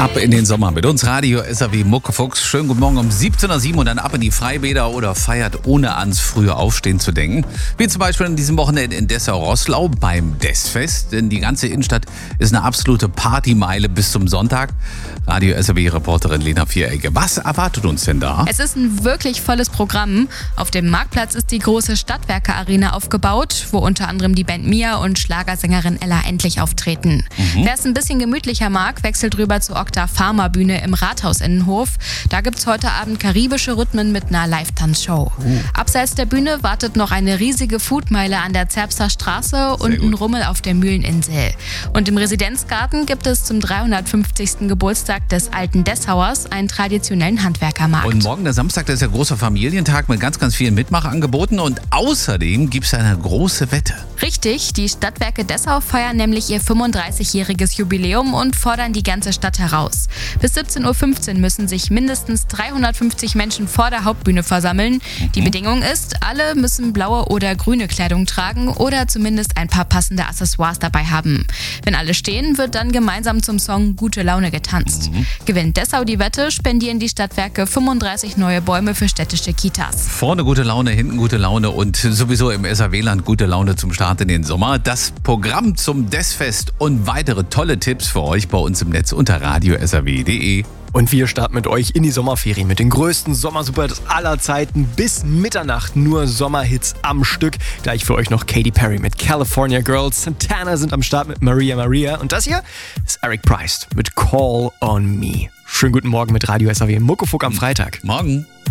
Ab in den Sommer mit uns Radio SAW Muckefuchs. Schönen guten Morgen um 17.07 Uhr und dann ab in die Freibäder oder feiert ohne ans frühe Aufstehen zu denken. Wie zum Beispiel an diesem Wochenende in Dessau-Roßlau beim Dessfest. Denn die ganze Innenstadt ist eine absolute Partymeile bis zum Sonntag. Radio SAW-Reporterin Lena Vierecke. Was erwartet uns denn da? Es ist ein wirklich volles Programm. Auf dem Marktplatz ist die große Stadtwerke-Arena aufgebaut, wo unter anderem die Band Mia und Schlagersängerin Ella Endlich auftreten. Wer es ein bisschen gemütlicher mag, wechselt rüber zur Okta-Pharma-Bühne im Rathaus-Innenhof. Da gibt's heute Abend karibische Rhythmen mit einer Live-Tanzshow. Abseits der Bühne wartet noch eine riesige Foodmeile an der Zerbster Straße und ein Rummel auf der Mühleninsel. Und im Residenzgarten gibt es zum 350. Geburtstag des alten Dessauers einen traditionellen Handwerkermarkt. Und morgen, der Samstag, das ist der große Familientag mit ganz, ganz vielen Mitmachangeboten. Und außerdem gibt es eine große Wette. Richtig, die Stadtwerke Dessau feiern nämlich ihr 35-jähriges Jubiläum und fordern die ganze Stadt heraus. Bis 17.15 Uhr müssen sich mindestens 350 Menschen vor der Hauptbühne versammeln. Die Bedingung ist, alle müssen blaue oder grüne Kleidung tragen oder zumindest ein paar passende Accessoires dabei haben. Wenn alle stehen, wird dann gemeinsam zum Song Gute Laune getanzt. Gewinnt Dessau die Wette, spendieren die Stadtwerke 35 neue Bäume für städtische Kitas. Vorne gute Laune, hinten gute Laune und sowieso im SAW-Land gute Laune zum Start in den Sommer. Das Programm zum Dessfest und weitere tolle Tipps für euch bei uns im Netz unter radio-saw.de. Und wir starten mit euch in die Sommerferien mit den größten Sommersuperhits aller Zeiten. Bis Mitternacht nur Sommerhits am Stück. Gleich für euch noch Katy Perry mit California Girls. Santana sind am Start mit Maria Maria. Und das hier ist Eric Price mit Call on Me. Schönen guten Morgen mit Radio SAW Muckefuck am Freitag. Morgen.